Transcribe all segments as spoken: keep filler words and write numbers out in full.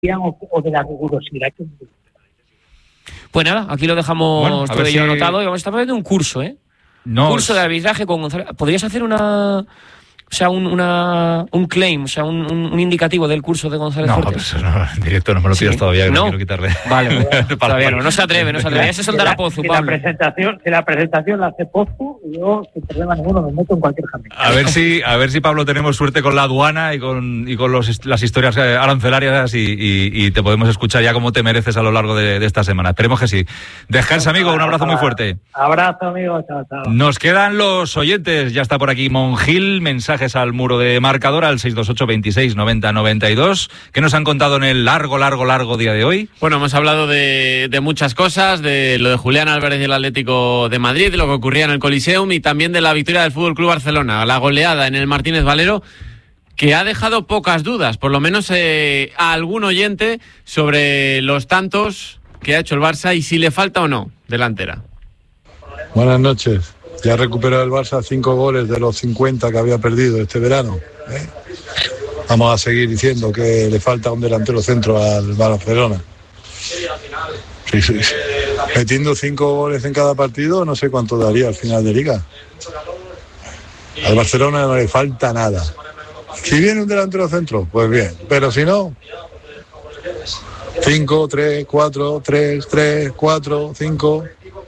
o, o de la rigurosidad que... Pues nada, aquí lo dejamos bueno, todo ello si... anotado y vamos a estar haciendo un curso, ¿eh? No, curso de arbitraje con Gonzalo. ¿Podrías hacer una... O sea, un, una, un claim, o sea, un, un indicativo del curso de González no, Fuertes? No, no, en directo no me lo pidas sí. todavía, que no, no quiero quitarle. Vale, todavía no, no se atreve, no se atreve. Ya se soltará Pozu, si Pablo. La presentación, si la presentación la hace Pozu, yo, sin problema ninguno, me meto en cualquier jardín. A ver si, a ver si Pablo, tenemos suerte con la aduana y con, y con los, las historias arancelarias y, y, y te podemos escuchar ya como te mereces a lo largo de, de esta semana. Esperemos que sí. Descansa, amigo, un abrazo muy fuerte. Abrazo, amigo, chao, chao. Nos quedan los oyentes, ya está por aquí Monjil, mensajes al muro de marcador al seis dos ocho, veintiséis, noventa, noventa y dos. ¿Qué nos han contado en el largo, largo, largo día de hoy? Bueno, hemos hablado de, de muchas cosas, de lo de Julián Álvarez y el Atlético de Madrid, de lo que ocurría en el Coliseum y también de la victoria del F C Barcelona, la goleada en el Martínez Valero, que ha dejado pocas dudas, por lo menos eh, a algún oyente, sobre los tantos que ha hecho el Barça y si le falta o no delantera. Buenas noches. Ya recuperó el Barça cinco goles de los cincuenta que había perdido este verano. ¿eh? Vamos a seguir diciendo que le falta un delantero centro al Barcelona. Sí, sí, sí. Metiendo cinco goles en cada partido, no sé cuánto daría al final de liga. Al Barcelona no le falta nada. Si viene un delantero centro, pues bien. Pero si no, cinco, tres, cuatro, tres, tres, cuatro, cinco...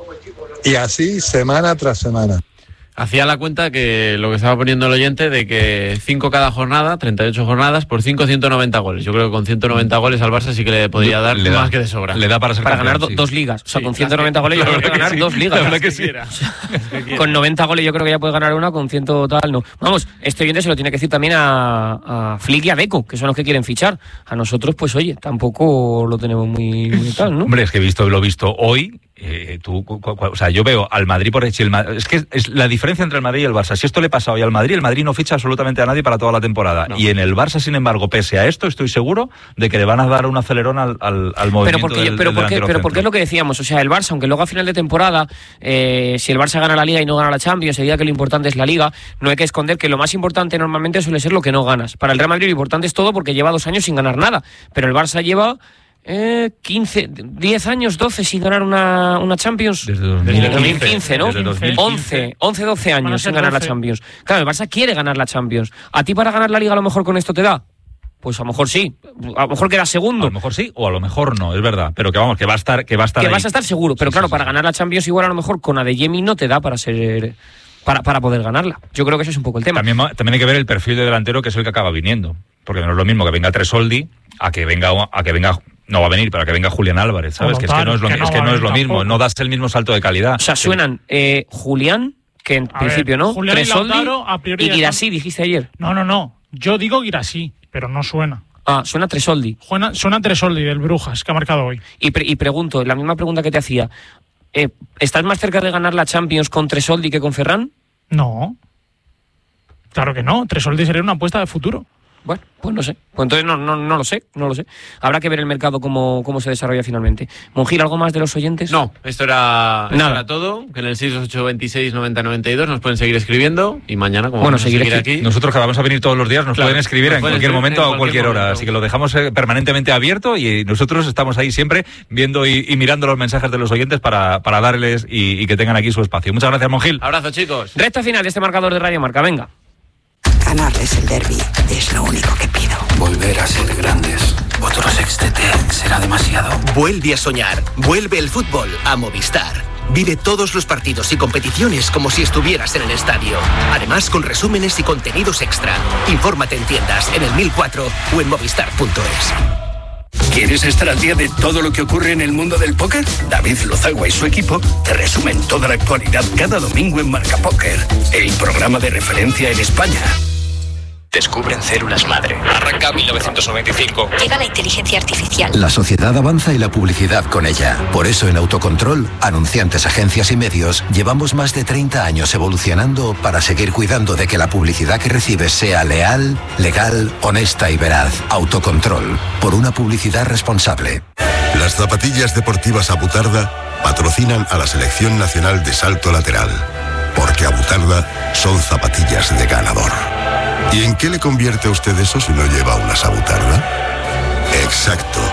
Y así semana tras semana. Hacía la cuenta que lo que estaba poniendo el oyente de que cinco cada jornada, treinta y ocho jornadas, por cinco, ciento noventa goles. Yo creo que con ciento noventa goles al Barça sí que le podría dar le más da, que de sobra. Le da para ser Para campeón, ganar do, sí. dos ligas. O sea, sí, con ciento noventa goles yo creo que puede ganar sí. dos ligas. La verdad que sí. Con noventa goles yo creo que ya puede ganar una, con cien tal no. Vamos, este oyente se lo tiene que decir también a, a Flick y a Deco, que son los que quieren fichar. A nosotros, pues oye, tampoco lo tenemos muy, muy tal, ¿no? Hombre, es que he visto lo visto hoy. Eh, tú, cu, cu, o sea, yo veo al Madrid por si el Madrid, es que es la diferencia entre el Madrid y el Barça. Si esto le pasa hoy al Madrid, el Madrid no ficha absolutamente a nadie para toda la temporada. No. Y en el Barça, sin embargo, pese a esto, estoy seguro de que le van a dar un acelerón al, al, al movimiento pero porque, del, pero del porque, Pero porque es lo que decíamos, o sea, el Barça, aunque luego a final de temporada, eh, si el Barça gana la Liga y no gana la Champions, se diga que lo importante es la Liga, no hay que esconder que lo más importante normalmente suele ser lo que no ganas. Para el Real Madrid lo importante es todo porque lleva dos años sin ganar nada, pero el Barça lleva... Eh, quince, diez años, doce sin ganar una, una Champions. Desde dos mil quince, ¿no? Desde dos mil quince. once, once, doce años sin ganar doce. La Champions. Claro, el Barça quiere ganar la Champions. ¿A ti para ganar la Liga a lo mejor con esto te da? Pues a lo mejor sí, a lo mejor queda segundo. A lo mejor sí, o a lo mejor no, es verdad. Pero que vamos, que va a estar, que va a estar Que ahí. vas a estar seguro, pero sí, claro, sí, para sí. ganar la Champions igual a lo mejor con Adeyemi no te da para ser... Para, para poder ganarla. Yo creo que ese es un poco el tema. También, también hay que ver el perfil de delantero, que es el que acaba viniendo. Porque no es lo mismo que venga Tresoldi a que venga... A que venga no va a venir, pero a que venga Julián Álvarez, ¿sabes? Que es que no es lo, que no es que no es lo mismo, tampoco. No das el mismo salto de calidad. O sea, suenan eh, Julián, que en a principio ver, no, Julián Tresoldi y Lautaro, a priori... Y Guirassy, dijiste ayer. No, no, no. Yo digo Guirassy, pero no suena. Ah, suena Tresoldi. Suena, suena Tresoldi, del Brujas, que ha marcado hoy. Y, pre- y pregunto, la misma pregunta que te hacía, eh, ¿estás más cerca de ganar la Champions con Tresoldi que con Ferran? No. Claro que no. Tresoldi sería una apuesta de futuro. Bueno, pues no sé. Pues entonces no, no, no lo sé, no lo sé. Habrá que ver el mercado cómo, cómo se desarrolla finalmente. Monjil, ¿algo más de los oyentes? No, esto era, esto era todo. Que en el seis dos ocho, veintiséis, noventa, noventa y dos nos pueden seguir escribiendo y mañana, como bueno, vamos a seguir aquí, aquí... Nosotros que vamos a venir todos los días, nos claro, pueden escribir nos en pueden cualquier momento o a cualquier, cualquier hora. Momento. Así que lo dejamos permanentemente abierto y nosotros estamos ahí siempre viendo y, y mirando los mensajes de los oyentes para, para darles y, y que tengan aquí su espacio. Muchas gracias, Monjil. Abrazo, chicos. Recta final de este marcador de Radio Marca, venga. Ganarles el derbi es lo único que pido. Volver a ser grandes. Otro sextete será demasiado. Vuelve a soñar. Vuelve el fútbol a Movistar. Vive todos los partidos y competiciones como si estuvieras en el estadio. Además, con resúmenes y contenidos extra. Infórmate en tiendas, en el mil cuatro o en movistar punto es. ¿Quieres estar al día de todo lo que ocurre en el mundo del póker? David Lozagua y su equipo te resumen toda la actualidad cada domingo en Marca Póker, el programa de referencia en España. Descubren células madre. Arranca mil novecientos noventa y cinco. Llega la inteligencia artificial. La sociedad avanza y la publicidad con ella. Por eso en Autocontrol, anunciantes, agencias y medios, llevamos más de treinta años evolucionando para seguir cuidando de que la publicidad que recibes sea leal, legal, honesta y veraz. Autocontrol. Por una publicidad responsable. Las zapatillas deportivas Abutarda patrocinan a la Selección Nacional de Salto Lateral. Porque Abutarda son zapatillas de ganador. ¿Y en qué le convierte a usted eso si no lleva una Abutarda? Exacto.